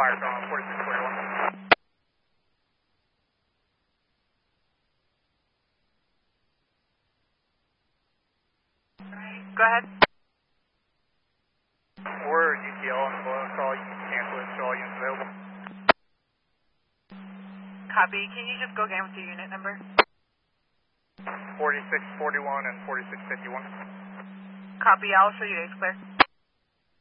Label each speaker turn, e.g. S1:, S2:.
S1: fire zone 4641.
S2: Go ahead.
S1: We're DTL on the below, so all you can cancel it, so all units available.
S2: Copy. Can you just go again with your unit number?
S1: 4641 and 4651.
S2: Copy. I'll show you days clear.